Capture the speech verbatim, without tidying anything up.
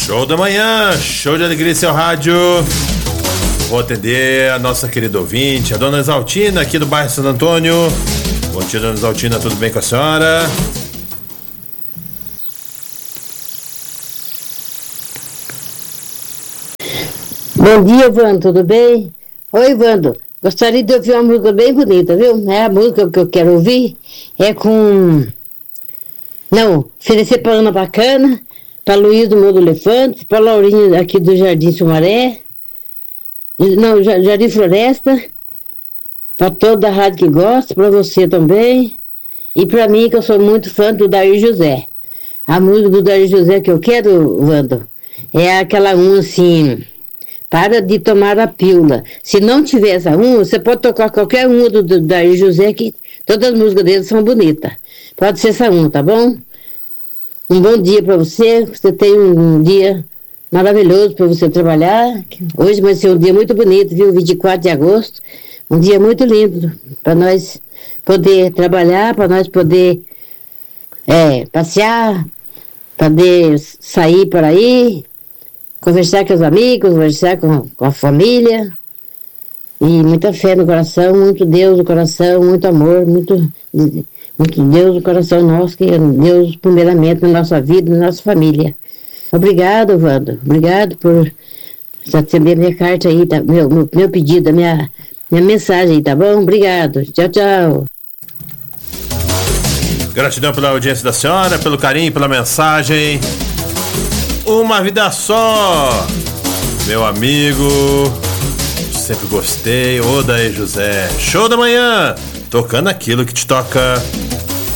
Show da manhã, show de alegria em seu rádio. Vou atender a nossa querida ouvinte, a dona Exaltina, aqui do bairro Santo Antônio. Bom dia, dona Exaltina, tudo bem com a senhora? Bom dia, Vando, tudo bem? Oi, Vando, gostaria de ouvir uma música bem bonita, viu? É a música que eu quero ouvir, é com... Não, oferecer para Ana Bacana, para Luiz do Morro do Elefante, para Laurinha aqui do Jardim Sumaré, não, Jardim Floresta, para toda a rádio que gosta, para você também, e para mim, que eu sou muito fã do Dair José. A música do Dair José que eu quero, Vando, é aquela um assim... Para de tomar a pílula. Se não tiver essa uma, você pode tocar qualquer uma do, do Dair José, que todas as músicas dele são bonitas. Pode ser essa uma, tá bom? Um bom dia para você. Você tem um dia maravilhoso para você trabalhar. Hoje vai ser um dia muito bonito, viu? vinte e quatro de agosto. Um dia muito lindo para nós poder trabalhar, para nós poder é, passear, poder sair por aí, conversar com os amigos, conversar com, com a família, e muita fé no coração, muito Deus no coração, muito amor, muito, muito Deus no coração nosso, que é Deus primeiramente na nossa vida, na nossa família. Obrigado, Wanda, obrigado por atender minha carta aí, tá, meu, meu, meu pedido, minha, minha mensagem, tá bom? Obrigado, tchau, tchau. Gratidão pela audiência da senhora, pelo carinho, pela mensagem. Uma vida só, meu amigo, sempre gostei, Odair José, show da manhã, tocando aquilo que te toca.